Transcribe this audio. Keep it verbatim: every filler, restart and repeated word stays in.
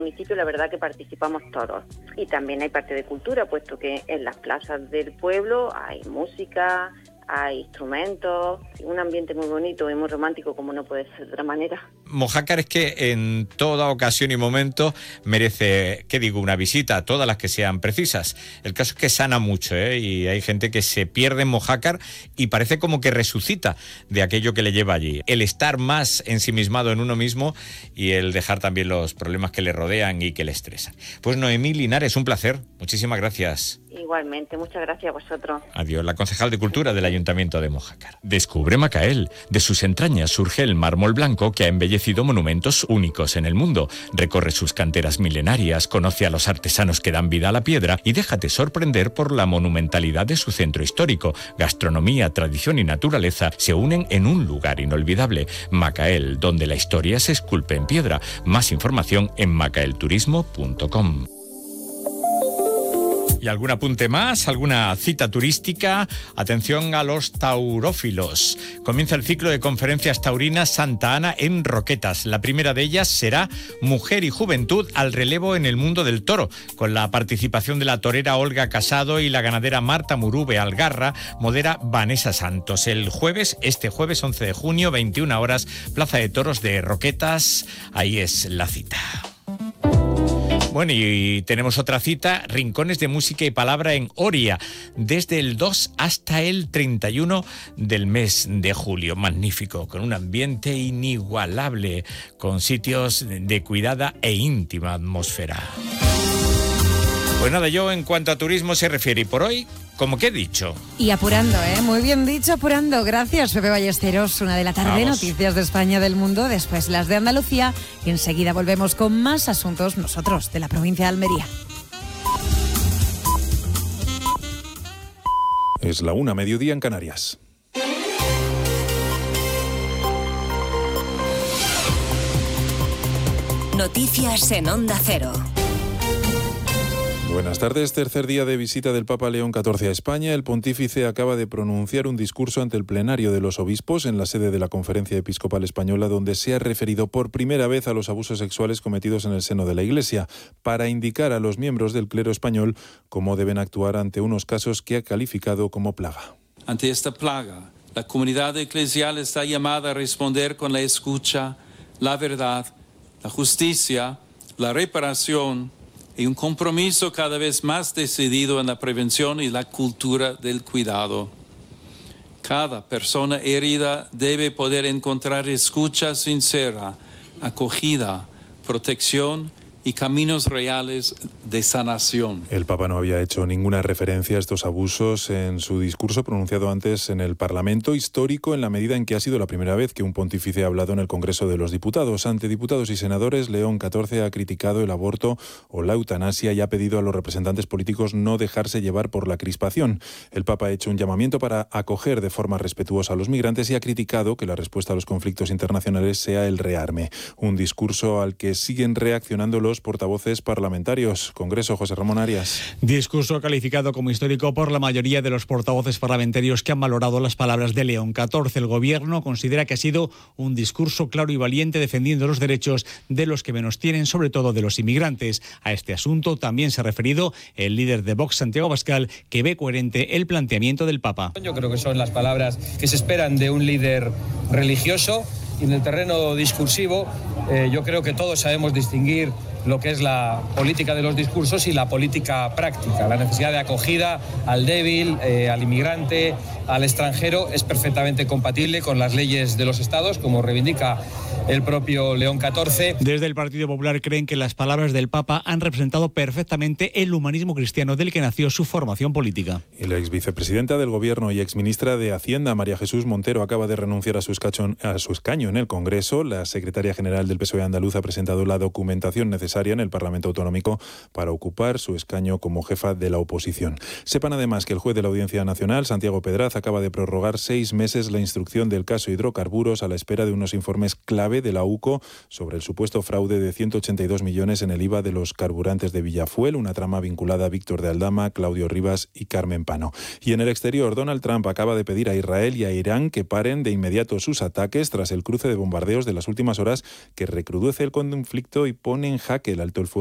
municipio, la verdad que participamos todos. Y también hay parte de cultura, puesto que en las plazas del pueblo hay música, hay instrumentos, un ambiente muy bonito y muy romántico, como no puede ser de otra manera. Mojácar es que en toda ocasión y momento merece, ¿qué digo?, una visita, todas las que sean precisas. El caso es que sana mucho, ¿eh? Y hay gente que se pierde en Mojácar y parece como que resucita de aquello que le lleva allí. El estar más ensimismado en uno mismo y el dejar también los problemas que le rodean y que le estresan. Pues Noemí Linares, un placer. Muchísimas gracias. Igualmente, muchas gracias a vosotros. Adiós, la concejal de Cultura del Ayuntamiento de Mojácar. Descubre Macael. De sus entrañas surge el mármol blanco que ha embellecido monumentos únicos en el mundo. Recorre sus canteras milenarias, conoce a los artesanos que dan vida a la piedra y déjate sorprender por la monumentalidad de su centro histórico. Gastronomía, tradición y naturaleza se unen en un lugar inolvidable. Macael, donde la historia se esculpe en piedra. Más información en macaelturismo punto com. ¿Y algún apunte más? ¿Alguna cita turística? Atención a los taurófilos. Comienza el ciclo de conferencias taurinas Santa Ana en Roquetas. La primera de ellas será Mujer y Juventud al relevo en el mundo del toro, con la participación de la torera Olga Casado y la ganadera Marta Murube Algarra, modera Vanessa Santos. El jueves, este jueves once de junio, veintiuna horas, Plaza de Toros de Roquetas. Ahí es la cita. Bueno, y tenemos otra cita, Rincones de Música y Palabra en Oria, desde el dos hasta el treinta y uno del mes de julio. Magnífico, con un ambiente inigualable, con sitios de cuidada e íntima atmósfera. Pues nada, yo en cuanto a turismo se refiere, y por hoy, como que he dicho. Y apurando, ¿eh? Muy bien dicho, apurando. Gracias, Pepe Ballesteros. Una de la tarde, Vamos. Noticias de España, del mundo, después las de Andalucía, y enseguida volvemos con más asuntos nosotros, de la provincia de Almería. Es la una, mediodía en Canarias. Noticias en Onda Cero. Buenas tardes. Tercer día de visita del Papa León catorce a España. El pontífice acaba de pronunciar un discurso ante el plenario de los obispos en la sede de la Conferencia Episcopal Española, donde se ha referido por primera vez a los abusos sexuales cometidos en el seno de la Iglesia, para indicar a los miembros del clero español cómo deben actuar ante unos casos que ha calificado como plaga. Ante esta plaga, la comunidad eclesial está llamada a responder con la escucha, la verdad, la justicia, la reparación y un compromiso cada vez más decidido en la prevención y la cultura del cuidado. Cada persona herida debe poder encontrar escucha sincera, acogida, protección y caminos reales de sanación. El Papa no había hecho ninguna referencia a estos abusos en su discurso pronunciado antes en el Parlamento, histórico en la medida en que ha sido la primera vez que un pontífice ha hablado en el Congreso de los Diputados. Ante diputados y senadores, León catorce ha criticado el aborto o la eutanasia y ha pedido a los representantes políticos no dejarse llevar por la crispación. El Papa ha hecho un llamamiento para acoger de forma respetuosa a los migrantes y ha criticado que la respuesta a los conflictos internacionales sea el rearme. Un discurso al que siguen reaccionando los portavoces parlamentarios. Congreso, José Ramón Arias. Discurso calificado como histórico por la mayoría de los portavoces parlamentarios que han valorado las palabras de León catorce. El Gobierno considera que ha sido un discurso claro y valiente defendiendo los derechos de los que menos tienen, sobre todo de los inmigrantes. A este asunto también se ha referido el líder de Vox, Santiago Abascal, que ve coherente el planteamiento del Papa. Yo creo que son las palabras que se esperan de un líder religioso, y en el terreno discursivo eh, yo creo que todos sabemos distinguir lo que es la política de los discursos y la política práctica. La necesidad de acogida al débil, eh, al inmigrante, al extranjero es perfectamente compatible con las leyes de los estados, como reivindica el propio León catorce. Desde el Partido Popular creen que las palabras del Papa han representado perfectamente el humanismo cristiano del que nació su formación política. Y la ex vicepresidenta del Gobierno y exministra de Hacienda, María Jesús Montero, acaba de renunciar a su, escacho, a su escaño en el Congreso. La secretaria general del P S O E andaluz ha presentado la documentación necesaria en el Parlamento Autonómico para ocupar su escaño como jefa de la oposición. Sepan además que el juez de la Audiencia Nacional, Santiago Pedraz, acaba de prorrogar seis meses la instrucción del caso hidrocarburos a la espera de unos informes clave F de la U C O sobre el supuesto fraude de ciento ochenta y dos millones en el I V A de los carburantes de Villafuel, una trama vinculada a Víctor de Aldama, Claudio Rivas y Carmen Pano. Y en el exterior, Donald Trump acaba de pedir a Israel y a Irán que paren de inmediato sus ataques tras el cruce de bombardeos de las últimas horas que recrudece el conflicto y pone en jaque el alto el fuego